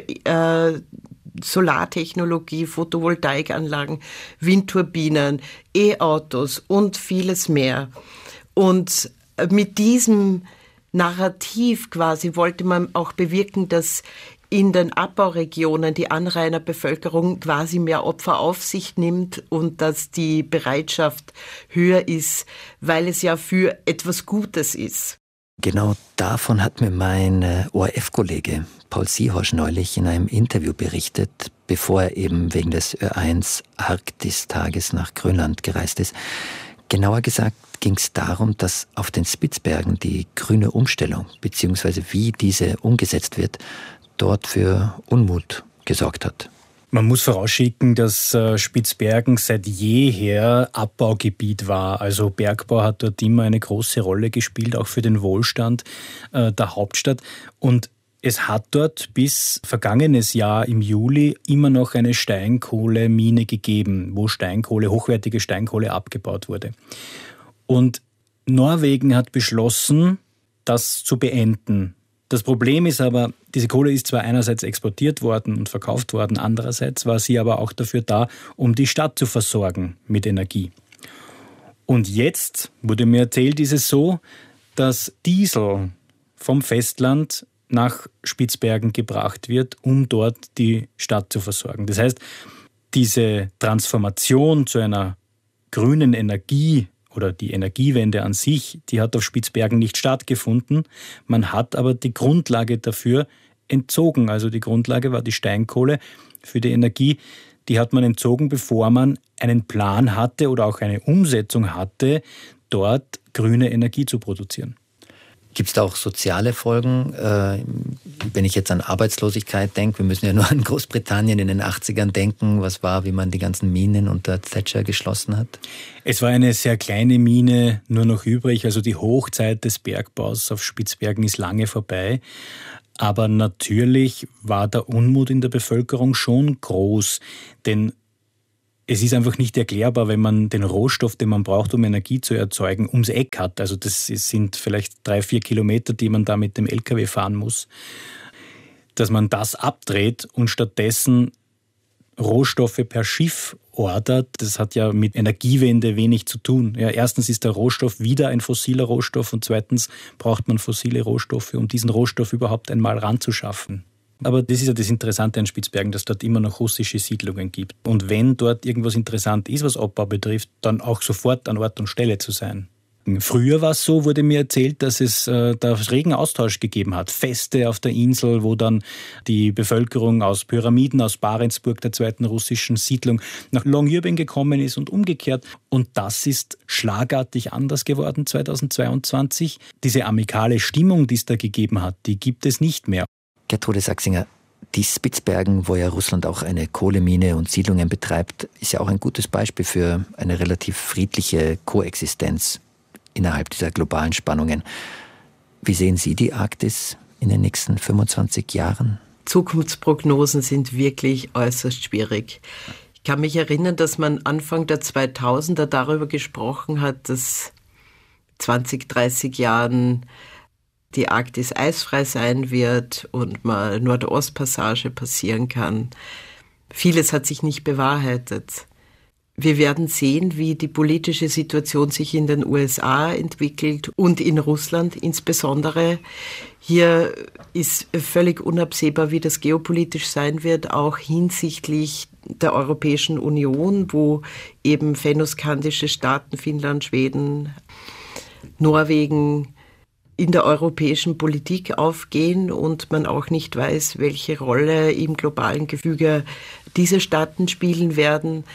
Solartechnologie, Photovoltaikanlagen, Windturbinen, E-Autos und vieles mehr. Und mit diesem Narrativ quasi wollte man auch bewirken, dass in den Abbauregionen die Anrainerbevölkerung quasi mehr Opfer auf sich nimmt und dass die Bereitschaft höher ist, weil es ja für etwas Gutes ist. Genau davon hat mir mein ORF-Kollege Paul Siehosch neulich in einem Interview berichtet, bevor er eben wegen des Ö1 Arktistages nach Grönland gereist ist. Genauer gesagt ging es darum, dass auf den Spitzbergen die grüne Umstellung bzw. wie diese umgesetzt wird, dort für Unmut gesorgt hat. Man muss vorausschicken, dass Spitzbergen seit jeher Abbaugebiet war. Also Bergbau hat dort immer eine große Rolle gespielt, auch für den Wohlstand der Hauptstadt. Und es hat dort bis vergangenes Jahr im Juli immer noch eine Steinkohlemine gegeben, wo hochwertige Steinkohle abgebaut wurde. Und Norwegen hat beschlossen, das zu beenden. Das Problem ist aber, diese Kohle ist zwar einerseits exportiert worden und verkauft worden, andererseits war sie aber auch dafür da, um die Stadt zu versorgen mit Energie. Und jetzt, wurde mir erzählt, ist es so, dass Diesel vom Festland nach Spitzbergen gebracht wird, um dort die Stadt zu versorgen. Das heißt, diese Transformation zu einer grünen Energie oder die Energiewende an sich, die hat auf Spitzbergen nicht stattgefunden. Man hat aber die Grundlage dafür entzogen. Also die Grundlage war die Steinkohle für die Energie. Die hat man entzogen, bevor man einen Plan hatte oder auch eine Umsetzung hatte, dort grüne Energie zu produzieren. Gibt es da auch soziale Folgen? Wenn ich jetzt an Arbeitslosigkeit denke, wir müssen ja nur an Großbritannien in den 80ern denken, was war, wie man die ganzen Minen unter Thatcher geschlossen hat? Es war eine sehr kleine Mine nur noch übrig, also die Hochzeit des Bergbaus auf Spitzbergen ist lange vorbei. Aber natürlich war der Unmut in der Bevölkerung schon groß, denn es ist einfach nicht erklärbar, wenn man den Rohstoff, den man braucht, um Energie zu erzeugen, ums Eck hat. Also das sind vielleicht 3-4 Kilometer, die man da mit dem LKW fahren muss. Dass man das abdreht und stattdessen Rohstoffe per Schiff ordert, das hat ja mit Energiewende wenig zu tun. Ja, erstens ist der Rohstoff wieder ein fossiler Rohstoff und zweitens braucht man fossile Rohstoffe, um diesen Rohstoff überhaupt einmal ranzuschaffen. Aber das ist ja das Interessante an Spitzbergen, dass dort immer noch russische Siedlungen gibt. Und wenn dort irgendwas interessant ist, was Abbau betrifft, dann auch sofort an Ort und Stelle zu sein. Becken. Früher war es so, wurde mir erzählt, dass es da regen Austausch gegeben hat. Feste auf der Insel, wo dann die Bevölkerung aus Pyramiden, aus Barentsburg, der zweiten russischen Siedlung, nach Longyearbyen gekommen ist und umgekehrt. Und das ist schlagartig anders geworden 2022. Diese amikale Stimmung, die es da gegeben hat, die gibt es nicht mehr. Gertrude Sachsinger, die Spitzbergen, wo ja Russland auch eine Kohlemine und Siedlungen betreibt, ist ja auch ein gutes Beispiel für eine relativ friedliche Koexistenz innerhalb dieser globalen Spannungen. Wie sehen Sie die Arktis in den nächsten 25 Jahren? Zukunftsprognosen sind wirklich äußerst schwierig. Ich kann mich erinnern, dass man Anfang der 2000er darüber gesprochen hat, dass 20, 30 Jahren die Arktis eisfrei sein wird und mal Nordostpassage passieren kann. Vieles hat sich nicht bewahrheitet. Wir werden sehen, wie die politische Situation sich in den USA entwickelt und in Russland insbesondere. Hier ist völlig unabsehbar, wie das geopolitisch sein wird, auch hinsichtlich der Europäischen Union, wo eben fennoskandische Staaten, Finnland, Schweden, Norwegen, in der europäischen Politik aufgehen und man auch nicht weiß, welche Rolle im globalen Gefüge diese Staaten spielen werden.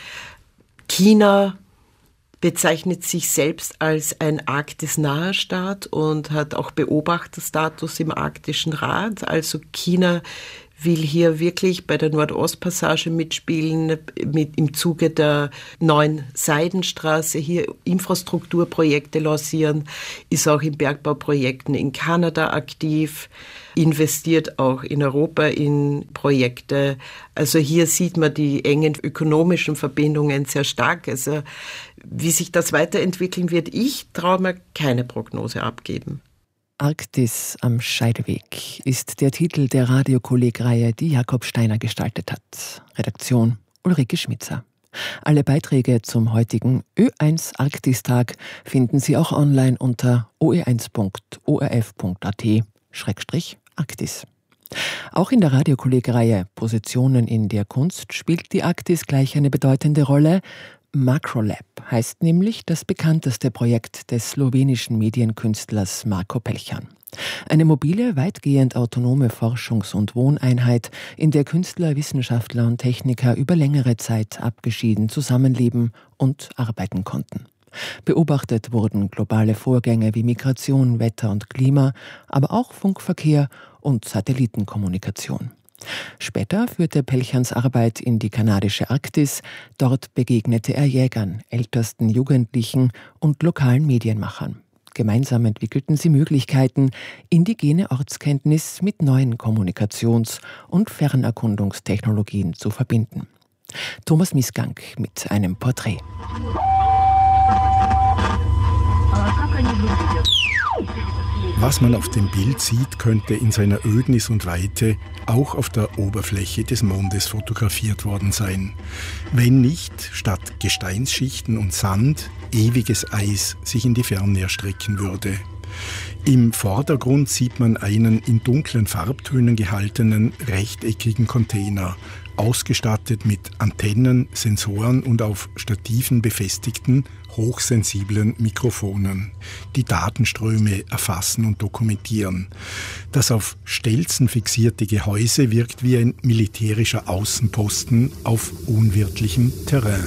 China bezeichnet sich selbst als ein arktisnaher Staat und hat auch Beobachterstatus im Arktischen Rat. Also China will hier wirklich bei der Nordostpassage mitspielen, im Zuge der neuen Seidenstraße hier Infrastrukturprojekte lancieren, ist auch in Bergbauprojekten in Kanada aktiv, investiert auch in Europa in Projekte. Also hier sieht man die engen ökonomischen Verbindungen sehr stark. Also wie sich das weiterentwickeln wird, ich traue mir keine Prognose abgeben. Arktis am Scheideweg ist der Titel der Radiokolleg-Reihe, die Jakob Steiner gestaltet hat. Redaktion Ulrike Schmitzer. Alle Beiträge zum heutigen Ö1-Arktis-Tag finden Sie auch online unter oe1.orf.at/Arktis. Auch in der Radiokolleg-Reihe Positionen in der Kunst spielt die Arktis gleich eine bedeutende Rolle. Macrolab heißt nämlich das bekannteste Projekt des slowenischen Medienkünstlers Marko Pelchan. Eine mobile, weitgehend autonome Forschungs- und Wohneinheit, in der Künstler, Wissenschaftler und Techniker über längere Zeit abgeschieden zusammenleben und arbeiten konnten. Beobachtet wurden globale Vorgänge wie Migration, Wetter und Klima, aber auch Funkverkehr und Satellitenkommunikation. Später führte Pelchans Arbeit in die kanadische Arktis. Dort begegnete er Jägern, ältesten Jugendlichen und lokalen Medienmachern. Gemeinsam entwickelten sie Möglichkeiten, indigene Ortskenntnis mit neuen Kommunikations- und Fernerkundungstechnologien zu verbinden. Thomas Misgang mit einem Porträt. Was man auf dem Bild sieht, könnte in seiner Ödnis und Weite auch auf der Oberfläche des Mondes fotografiert worden sein. Wenn nicht statt Gesteinsschichten und Sand ewiges Eis sich in die Ferne erstrecken würde. Im Vordergrund sieht man einen in dunklen Farbtönen gehaltenen rechteckigen Container, ausgestattet mit Antennen, Sensoren und auf Stativen befestigten, hochsensiblen Mikrofonen, die Datenströme erfassen und dokumentieren. Das auf Stelzen fixierte Gehäuse wirkt wie ein militärischer Außenposten auf unwirtlichem Terrain.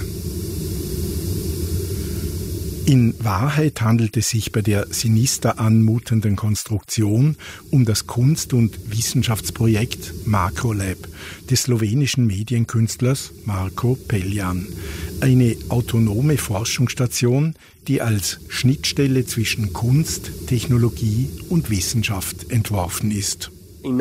In Wahrheit handelt es sich bei der sinister anmutenden Konstruktion um das Kunst- und Wissenschaftsprojekt Macrolab des slowenischen Medienkünstlers Marko Pelchan. Eine autonome Forschungsstation, die als Schnittstelle zwischen Kunst, Technologie und Wissenschaft entworfen ist.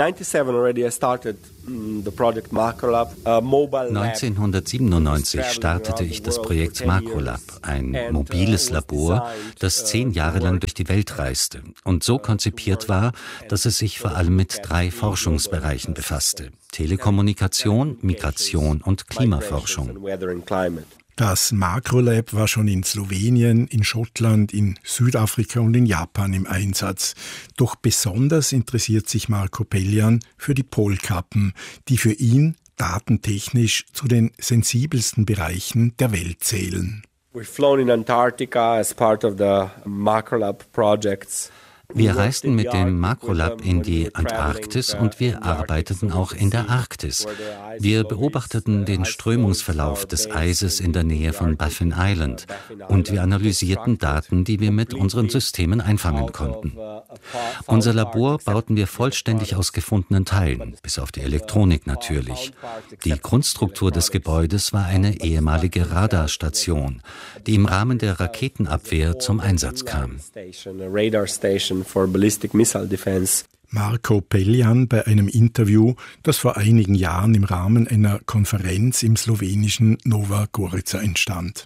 1997 startete ich das Projekt Macrolab, ein mobiles Labor, das 10 Jahre lang durch die Welt reiste und so konzipiert war, dass es sich vor allem mit 3 Forschungsbereichen befasste: Telekommunikation, Migration und Klimaforschung. Das Macrolab war schon in Slowenien, in Schottland, in Südafrika und in Japan im Einsatz. Doch besonders interessiert sich Marko Pelchan für die Polkappen, die für ihn datentechnisch zu den sensibelsten Bereichen der Welt zählen. We've flown in Antarctica as part of the Macrolab projects. Wir reisten mit dem Macrolab in die Antarktis und wir arbeiteten auch in der Arktis. Wir beobachteten den Strömungsverlauf des Eises in der Nähe von Baffin Island und wir analysierten Daten, die wir mit unseren Systemen einfangen konnten. Unser Labor bauten wir vollständig aus gefundenen Teilen, bis auf die Elektronik natürlich. Die Grundstruktur des Gebäudes war eine ehemalige Radarstation, die im Rahmen der Raketenabwehr zum Einsatz kam. For ballistic missile defense. Marco Peljan bei einem Interview, das vor einigen Jahren im Rahmen einer Konferenz im slowenischen Nova Gorica entstand.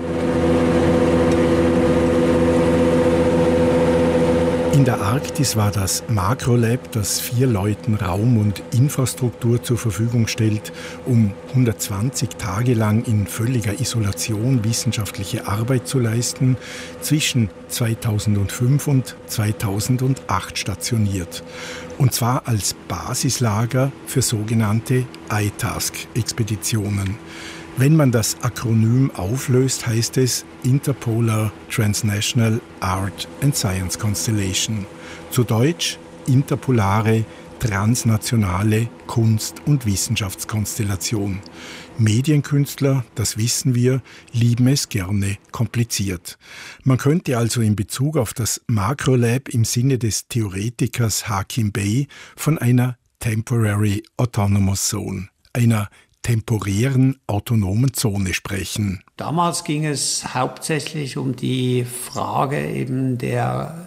In der Arktis war das Macrolab, das 4 Leuten Raum und Infrastruktur zur Verfügung stellt, um 120 Tage lang in völliger Isolation wissenschaftliche Arbeit zu leisten, zwischen 2005 und 2008 stationiert. Und zwar als Basislager für sogenannte iTask-Expeditionen. Wenn man das Akronym auflöst, heißt es Interpolar Transnational Art and Science Constellation. Zu Deutsch interpolare transnationale Kunst- und Wissenschaftskonstellation. Medienkünstler, das wissen wir, lieben es gerne kompliziert. Man könnte also in Bezug auf das Macrolab im Sinne des Theoretikers Hakim Bey von einer Temporary Autonomous Zone, einer temporären autonomen Zone sprechen. Damals ging es hauptsächlich um die Frage eben der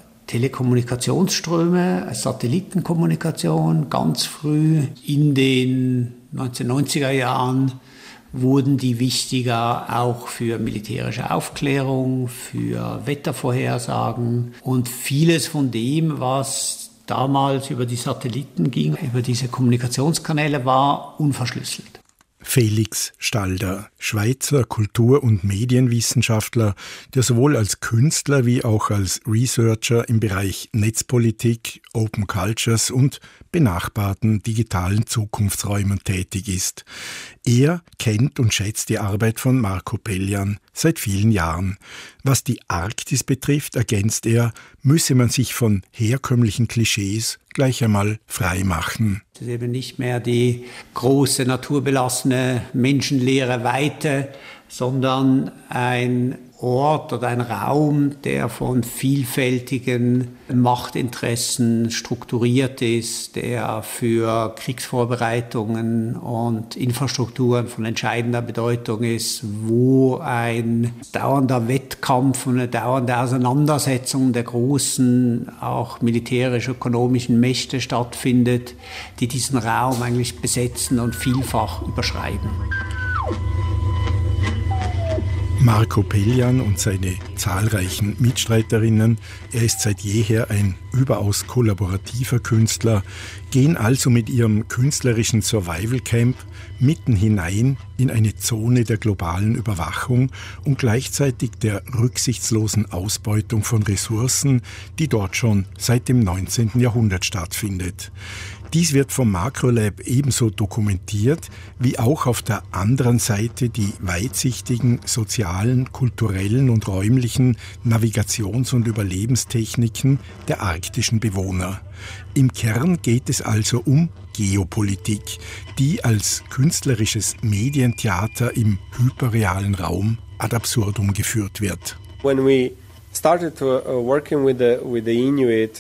Telekommunikationsströme, Satellitenkommunikation. Ganz früh in den 1990er Jahren wurden die wichtiger auch für militärische Aufklärung, für Wettervorhersagen und vieles von dem, was damals über die Satelliten ging, über diese Kommunikationskanäle war, unverschlüsselt. Felix Stalder, Schweizer Kultur- und Medienwissenschaftler, der sowohl als Künstler wie auch als Researcher im Bereich Netzpolitik, Open Cultures und benachbarten digitalen Zukunftsräumen tätig ist. Er kennt und schätzt die Arbeit von Marco Peljan seit vielen Jahren. Was die Arktis betrifft, ergänzt er, müsse man sich von herkömmlichen Klischees gleich einmal frei machen. Es ist eben nicht mehr die große, naturbelassene, menschenleere Weite, sondern ein Ort oder ein Raum, der von vielfältigen Machtinteressen strukturiert ist, der für Kriegsvorbereitungen und Infrastrukturen von entscheidender Bedeutung ist, wo ein dauernder Wettkampf und eine dauernde Auseinandersetzung der großen, auch militärisch-ökonomischen Mächte stattfindet, die diesen Raum eigentlich besetzen und vielfach überschreiben. Marco Peljan und seine zahlreichen Mitstreiterinnen, er ist seit jeher ein überaus kollaborativer Künstler, gehen also mit ihrem künstlerischen Survival Camp mitten hinein in eine Zone der globalen Überwachung und gleichzeitig der rücksichtslosen Ausbeutung von Ressourcen, die dort schon seit dem 19. Jahrhundert stattfindet. Dies wird vom Macrolab ebenso dokumentiert, wie auch auf der anderen Seite die weitsichtigen sozialen, kulturellen und räumlichen Navigations- und Überlebenstechniken der arktischen Bewohner. Im Kern geht es also um Geopolitik, die als künstlerisches Medientheater im hyperrealen Raum ad absurdum geführt wird. When we started working with the Inuit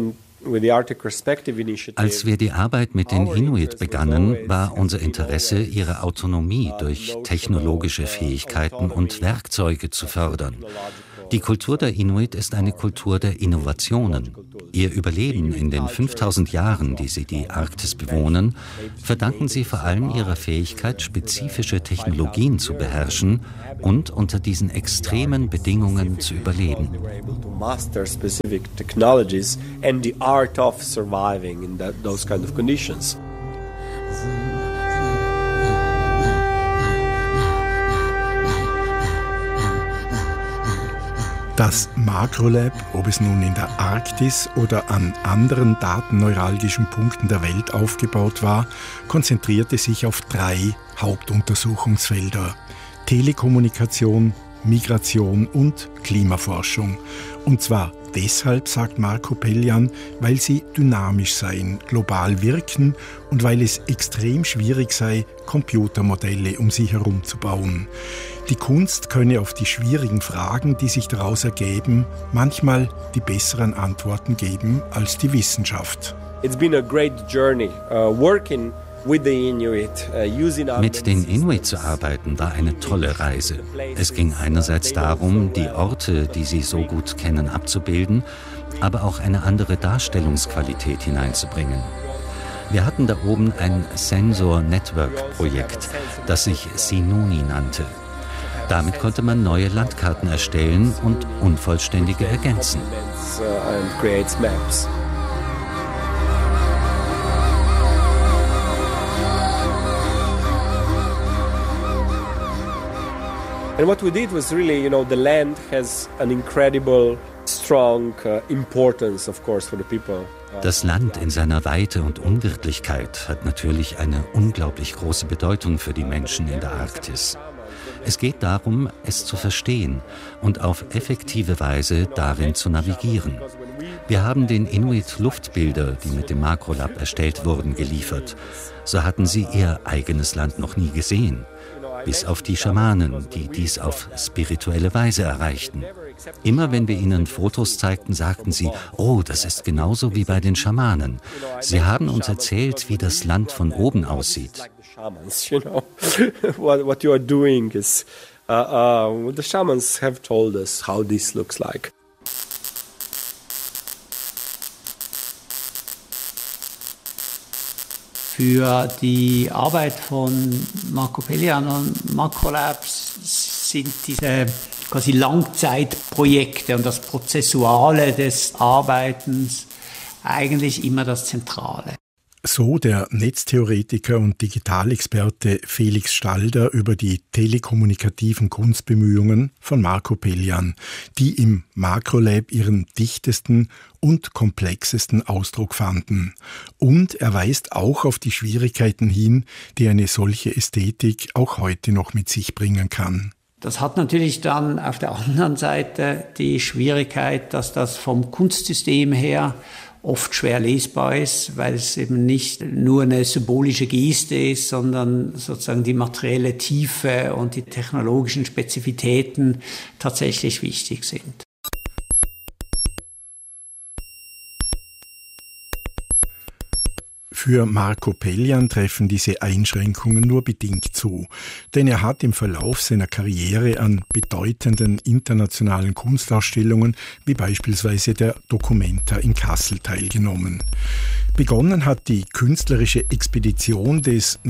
Als wir die Arbeit mit den Inuit begannen, war unser Interesse, ihre Autonomie durch technologische Fähigkeiten und Werkzeuge zu fördern. Die Kultur der Inuit ist eine Kultur der Innovationen. Ihr Überleben in den 5000 Jahren, die sie die Arktis bewohnen, verdanken sie vor allem ihrer Fähigkeit, spezifische Technologien zu beherrschen und unter diesen extremen Bedingungen zu überleben. Das Macrolab, ob es nun in der Arktis oder an anderen datenneuralgischen Punkten der Welt aufgebaut war, konzentrierte sich auf 3 Hauptuntersuchungsfelder: Telekommunikation, Migration und Klimaforschung. Und zwar deshalb, sagt Marco Peljan, weil sie dynamisch seien, global wirken und weil es extrem schwierig sei, Computermodelle um sie herum zu bauen. Die Kunst könne auf die schwierigen Fragen, die sich daraus ergeben, manchmal die besseren Antworten geben als die Wissenschaft. It's been a great journey working with the Inuit, Mit den Inuit zu arbeiten war eine tolle Reise. Es ging einerseits darum, die Orte, die sie so gut kennen, abzubilden, aber auch eine andere Darstellungsqualität hineinzubringen. Wir hatten da oben ein Sensor-Network-Projekt, das sich Sinoni nannte. Damit konnte man neue Landkarten erstellen und unvollständige ergänzen. And what we did was really, the land has an incredible, strong importance, of course, for the people. Das Land in seiner Weite und Unwirtlichkeit hat natürlich eine unglaublich große Bedeutung für die Menschen in der Arktis. Es geht darum, es zu verstehen und auf effektive Weise darin zu navigieren. Wir haben den Inuit Luftbilder, die mit dem Makrolab erstellt wurden, geliefert. So hatten sie ihr eigenes Land noch nie gesehen. Bis auf die Schamanen, die dies auf spirituelle Weise erreichten. Immer wenn wir ihnen Fotos zeigten, sagten sie, oh, das ist genauso wie bei den Schamanen. Sie haben uns erzählt, wie das Land von oben aussieht. What you are doing is, the shamans have told us how this looks like. Für die Arbeit von Marco Peljan und Makrolabs sind diese quasi Langzeitprojekte und das Prozessuale des Arbeitens eigentlich immer das Zentrale. So der Netztheoretiker und Digitalexperte Felix Stalder über die telekommunikativen Kunstbemühungen von Marco Peljan, die im Makrolab ihren dichtesten und komplexesten Ausdruck fanden. Und er weist auch auf die Schwierigkeiten hin, die eine solche Ästhetik auch heute noch mit sich bringen kann. Das hat natürlich dann auf der anderen Seite die Schwierigkeit, dass das vom Kunstsystem her oft schwer lesbar ist, weil es eben nicht nur eine symbolische Geste ist, sondern sozusagen die materielle Tiefe und die technologischen Spezifitäten tatsächlich wichtig sind. Für Marco Peljan treffen diese Einschränkungen nur bedingt zu, denn er hat im Verlauf seiner Karriere an bedeutenden internationalen Kunstausstellungen wie beispielsweise der Documenta in Kassel teilgenommen. Begonnen hat die künstlerische Expedition des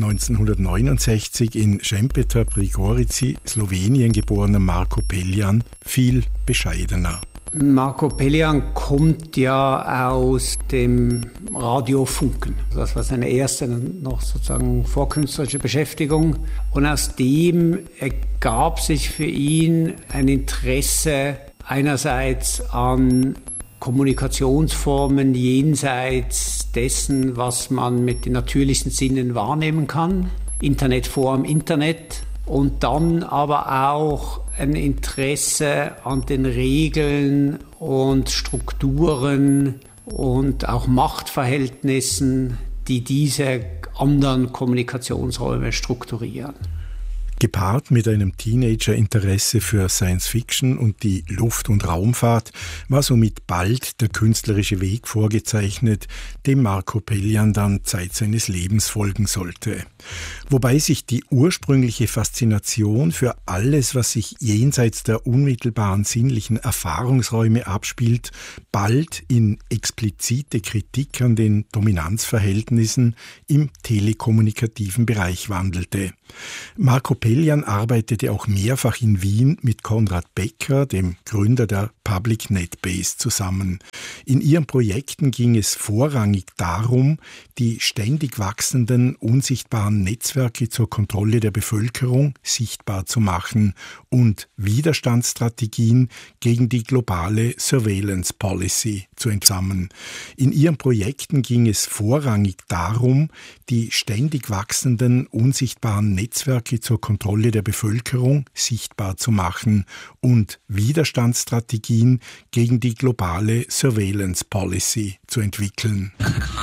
1969 in Šempeter pri Gorici, Slowenien geborenen Marco Peljan viel bescheidener. Marco Peljan kommt ja aus dem Radiofunken. Das war seine erste noch sozusagen vorkünstlerische Beschäftigung. Und aus dem ergab sich für ihn ein Interesse einerseits an Kommunikationsformen jenseits dessen, was man mit den natürlichsten Sinnen wahrnehmen kann. Internet vor dem Internet. Und dann aber auch ein Interesse an den Regeln und Strukturen und auch Machtverhältnissen, die diese anderen Kommunikationsräume strukturieren. Gepaart mit einem Teenager-Interesse für Science-Fiction und die Luft- und Raumfahrt war somit bald der künstlerische Weg vorgezeichnet, dem Marco Peljan dann Zeit seines Lebens folgen sollte. Wobei sich die ursprüngliche Faszination für alles, was sich jenseits der unmittelbaren sinnlichen Erfahrungsräume abspielt, bald in explizite Kritik an den Dominanzverhältnissen im telekommunikativen Bereich wandelte. Marco Peljan arbeitete auch mehrfach in Wien mit Konrad Becker, dem Gründer der Public NetBase, zusammen. In ihren Projekten ging es vorrangig darum, die ständig wachsenden, unsichtbaren Netzwerke zur Kontrolle der Bevölkerung sichtbar zu machen und Widerstandsstrategien gegen die globale Surveillance Policy zu entsammeln. In ihren Projekten ging es vorrangig darum, die ständig wachsenden, unsichtbaren Netzwerke zur Kontrolle Kontrolle der Bevölkerung sichtbar zu machen und Widerstandsstrategien gegen die globale Surveillance Policy zu entwickeln.